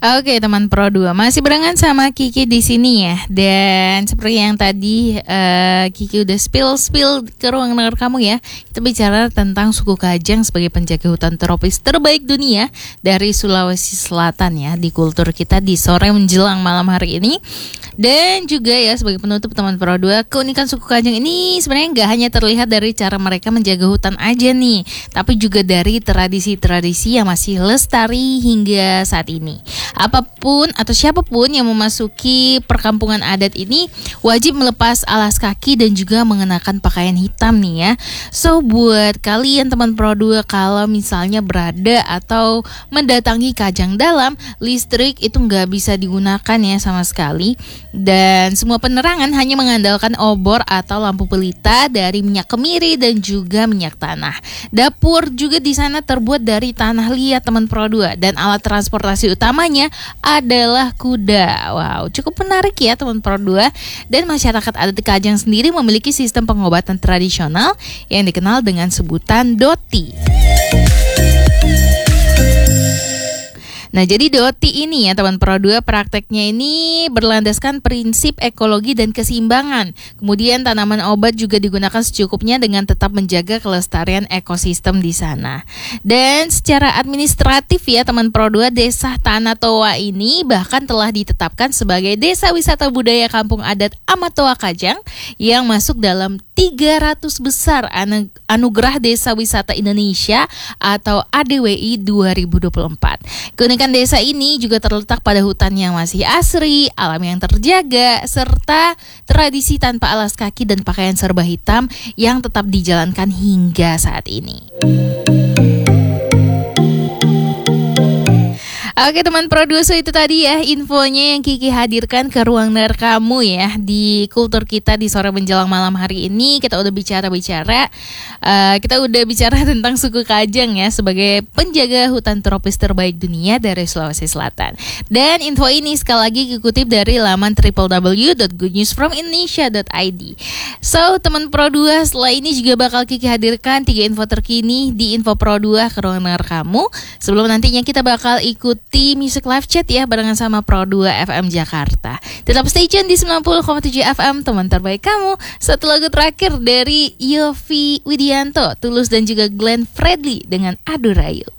Oke teman Pro 2, masih barengan sama Kiki di sini ya. Dan seperti yang tadi Kiki udah spill ke ruang dengar kamu ya. Kita bicara tentang suku Kajang sebagai penjaga hutan tropis terbaik dunia dari Sulawesi Selatan ya, di kultur kita di sore menjelang malam hari ini. Dan juga ya sebagai penutup teman Pro 2, keunikan suku Kajang ini sebenarnya nggak hanya terlihat dari cara mereka menjaga hutan aja nih, tapi juga dari tradisi-tradisi yang masih lestari hingga saat ini. Apapun atau siapapun yang memasuki perkampungan adat ini wajib melepas alas kaki dan juga mengenakan pakaian hitam nih ya. So buat kalian teman Pro 2, kalau misalnya berada atau mendatangi Kajang Dalam, listrik itu nggak bisa digunakan ya sama sekali. Dan semua penerangan hanya mengandalkan obor atau lampu pelita dari minyak kemiri dan juga minyak tanah. Dapur juga di sana terbuat dari tanah liat teman Pro 2, dan alat transportasi utamanya adalah kuda. Wow, cukup menarik ya teman Pro 2. Dan masyarakat adat Kajang sendiri memiliki sistem pengobatan tradisional yang dikenal dengan sebutan doti. Nah, jadi doti ini ya teman Pro 2, prakteknya ini berlandaskan prinsip ekologi dan keseimbangan. Kemudian tanaman obat juga digunakan secukupnya dengan tetap menjaga kelestarian ekosistem di sana. Dan secara administratif ya teman Pro 2, Desa Tanah Toa ini bahkan telah ditetapkan sebagai Desa Wisata Budaya Kampung Adat Amatoa Kajang yang masuk dalam 300 besar Anugerah Desa Wisata Indonesia atau ADWI 2024. Keunikan desa ini juga terletak pada hutan yang masih asri, alam yang terjaga, serta tradisi tanpa alas kaki dan pakaian serba hitam yang tetap dijalankan hingga saat ini. Oke teman Pro 2, so itu tadi ya infonya yang Kiki hadirkan ke ruang dengar kamu ya di kultur kita di sore menjelang malam hari ini. Kita udah bicara tentang suku Kajang ya sebagai penjaga hutan tropis terbaik dunia dari Sulawesi Selatan. Dan info ini sekali lagi dikutip dari laman www.goodnewsfromindonesia.id. So teman Pro 2, setelah ini juga bakal Kiki hadirkan 3 info terkini di Info Pro 2 ke ruang dengar kamu. Sebelum nantinya kita bakal ikuti Music Live Chat ya barengan sama Pro 2 FM Jakarta. Tetap stay tune di 90,7 FM, teman terbaik kamu. Satu lagu terakhir dari Yovie Widianto, Tulus dan juga Glenn Fredly dengan Adu Rayu.